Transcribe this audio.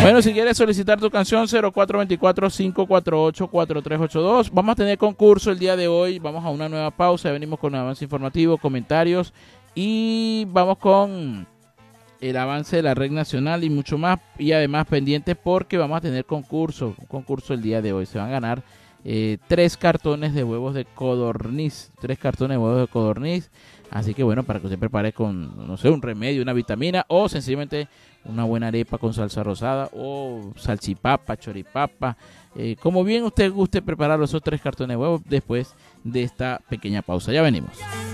Bueno, si quieres solicitar tu canción, 0424-548-4382. Vamos a tener concurso el día de hoy. Vamos a una nueva pausa. Venimos con un avance informativo, comentarios y vamos con el avance de la red nacional y mucho más. Y además pendientes porque vamos a tener un concurso el día de hoy. Se van a ganar 3 cartones de huevos de codorniz. 3 cartones de huevos de codorniz. Así que bueno, para que usted prepare con, no sé, un remedio, una vitamina o sencillamente una buena arepa con salsa rosada o salchipapa, choripapa. Como bien usted guste preparar esos 3 cartones de huevos después de esta pequeña pausa. Ya venimos.